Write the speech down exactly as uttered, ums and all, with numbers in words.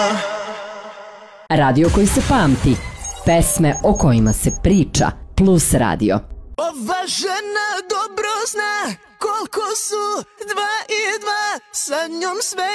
Radio koji se pamti. Pesme o kojima se priča. Plus radio. Ova žena dobro zna koliko su dva i dva, sa njom sve